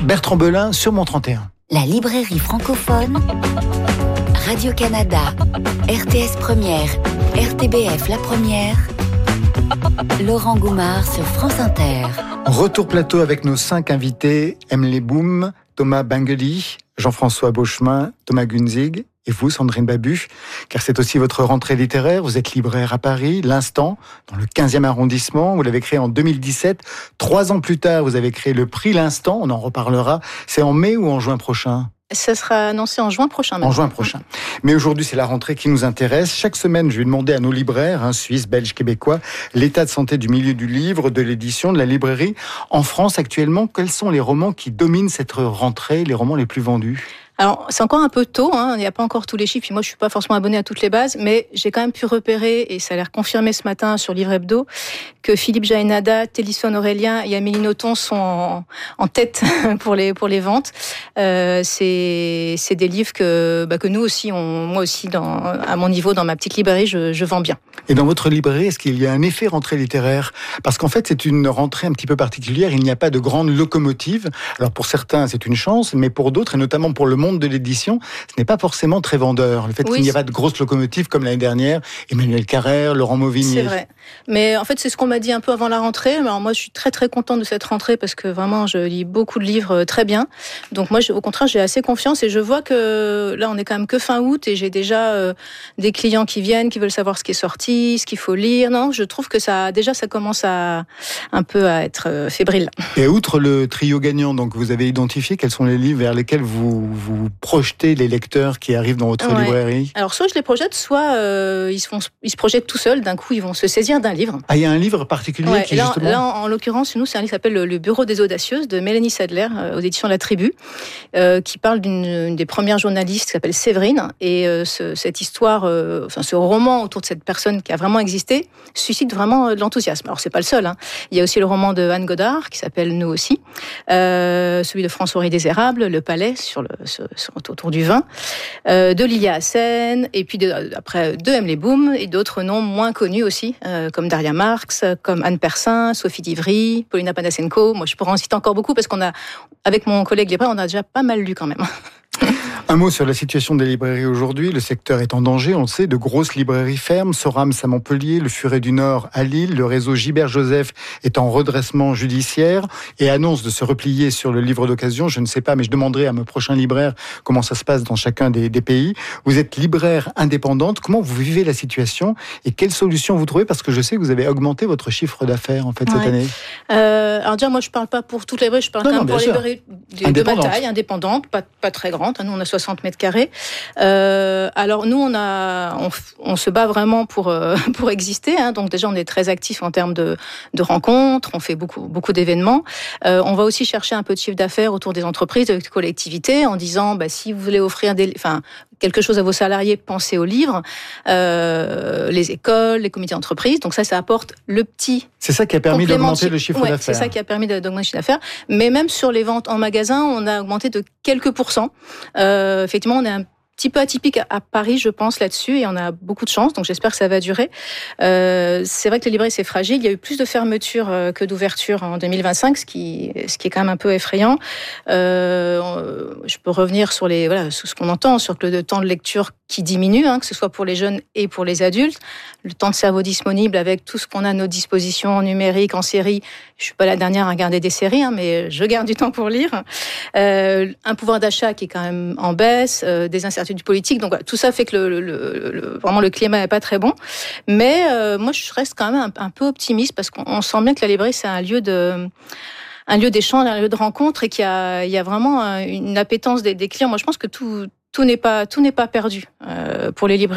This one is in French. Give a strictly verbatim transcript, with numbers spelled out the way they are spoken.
Bertrand Belin sur Mon trente et un. La librairie francophone, Radio-Canada, R T S Première, R T B F La Première, Laurent Goumard sur France Inter. Retour plateau avec nos cinq invités, Emily Boom, Thomas Bengeli, Jean-François Beauchemin, Thomas Gunzig et vous, Sandrine Babu, car c'est aussi votre rentrée littéraire. Vous êtes libraire à Paris, L'Instant, dans le quinzième arrondissement. Vous l'avez créé en deux mille dix-sept. Trois ans plus tard, vous avez créé le prix L'Instant. On en reparlera. C'est en mai ou en juin prochain ? Ça sera annoncé en juin prochain. Maintenant. En juin prochain. Mais aujourd'hui, c'est la rentrée qui nous intéresse. Chaque semaine, je vais demander à nos libraires, hein, suisses, belges, québécois, l'état de santé du milieu du livre, de l'édition, de la librairie. En France, actuellement, quels sont les romans qui dominent cette rentrée, les romans les plus vendus ? Alors, c'est encore un peu tôt, hein, il n'y a pas encore tous les chiffres, puis moi je suis pas forcément abonnée à toutes les bases, mais j'ai quand même pu repérer, et ça a l'air confirmé ce matin sur Livre Hebdo, que Philippe Jaénada, Télisphone Aurélien et Amélie Nothomb sont en, en tête pour les, pour les ventes. Euh, c'est, c'est des livres que, bah, que nous aussi, on, moi aussi, dans, à mon niveau, dans ma petite librairie, je, je vends bien. Et dans votre librairie, est-ce qu'il y a un effet rentrée littéraire ? Parce qu'en fait, c'est une rentrée un petit peu particulière, il n'y a pas de grande locomotive. Alors pour certains, c'est une chance, mais pour d'autres, et notamment pour le monde de l'édition, ce n'est pas forcément très vendeur. Le fait oui, qu'il n'y a pas de grosse locomotive comme l'année dernière, Emmanuel Carrère, Laurent Mauvignier. C'est vrai. Mais en fait, c'est ce qu'on m'a dit un peu avant la rentrée. Alors moi, je suis très très contente de cette rentrée parce que vraiment, je lis beaucoup de livres très bien. Donc moi, au contraire, j'ai assez confiance et je vois que là, on est quand même que fin août et j'ai déjà euh, des clients qui viennent, qui veulent savoir ce qui est sorti, ce qu'il faut lire. Non, je trouve que ça, déjà, ça commence à un peu à être fébrile. Et outre le trio gagnant, donc vous avez identifié quels sont les livres vers lesquels vous vous projetez les lecteurs qui arrivent dans votre ouais. librairie ? Alors soit je les projette, soit euh, ils se font, ils se projettent tout seuls. D'un coup, ils vont se saisir d'un livre. Ah, il y a un livre particulier ouais, qui là, justement. Là, en, en l'occurrence, nous, c'est un livre qui s'appelle Le Bureau des Audacieuses de Mélanie Sadler euh, aux éditions La Tribu, euh, qui parle d'une une des premières journalistes qui s'appelle Séverine. Et euh, ce, cette histoire, euh, enfin ce roman autour de cette personne qui a vraiment existé, suscite vraiment de l'enthousiasme. Alors c'est pas le seul. Hein. Il y a aussi le roman de Anne Godard qui s'appelle Nous aussi, euh, celui de François-Henri Désérable, Le Palais sur le sur, sur, autour du vin, euh, de Lilia Hassen, et puis de, après de Emily Boom et d'autres noms moins connus aussi, euh, comme Daria Marx, comme Anne Persin, Sophie Divry, Paulina Panasenko. Moi, je pourrais en citer encore beaucoup parce qu'on a, avec mon collègue libraire, on a déjà pas mal lu quand même. Un mot sur la situation des librairies aujourd'hui. Le secteur est en danger, on le sait. De grosses librairies ferment. Sorams à Montpellier, le Furet du Nord à Lille. Le réseau Gibert-Joseph est en redressement judiciaire et annonce de se replier sur le livre d'occasion. Je ne sais pas, mais je demanderai à mes prochains libraires comment ça se passe dans chacun des, des pays. Vous êtes libraire indépendante. Comment vous vivez la situation et quelles solutions vous trouvez ? Parce que je sais que vous avez augmenté votre chiffre d'affaires en fait cette ouais. année. Euh, alors déjà, moi, je ne parle pas pour toutes les librairies. Je parle non, quand même non, pour les librairies de ma taille, indépendantes, pas, pas très grandes. Nous, on a soixante mètres carrés. Euh, alors nous, on a, on, on se bat vraiment pour euh, pour exister. Hein. Donc déjà, on est très actifs en termes de de rencontres. On fait beaucoup beaucoup d'événements. Euh, on va aussi chercher un peu de chiffre d'affaires autour des entreprises, des collectivités, en disant, bah, si vous voulez offrir des, enfin, quelque chose à vos salariés, pensez aux livres, euh, les écoles, les comités d'entreprise. Donc ça, ça apporte le petit. C'est ça qui a permis d'augmenter le chiffre ouais, d'affaires. C'est ça qui a permis d'augmenter le chiffre d'affaires. Mais même sur les ventes en magasin, on a augmenté de quelques pourcents. Euh, effectivement, on est un petit peu atypique à Paris, je pense, là-dessus, et on a beaucoup de chance, donc j'espère que ça va durer. Euh, c'est vrai que les librairies, c'est fragile. Il y a eu plus de fermetures que d'ouvertures en deux mille vingt-cinq, ce qui, ce qui est quand même un peu effrayant. Euh, je peux revenir sur les, voilà, sur ce qu'on entend, sur le temps de lecture qui diminue, hein, que ce soit pour les jeunes et pour les adultes. Le temps de cerveau disponible avec tout ce qu'on a à nos dispositions en numérique, en série. Je suis pas la dernière à regarder des séries, hein, mais je garde du temps pour lire. Euh, un pouvoir d'achat qui est quand même en baisse, euh, des incertitudes politique, donc voilà, tout ça fait que le, le, le, vraiment le climat n'est pas très bon. Mais euh, moi, je reste quand même un, un peu optimiste parce qu'on sent bien que la librairie c'est un lieu de, un lieu d'échange, un lieu de rencontre et qu'il y a, il y a vraiment une appétence des, des clients. Moi, je pense que tout, tout n'est pas, tout n'est pas perdu euh, pour les librairies.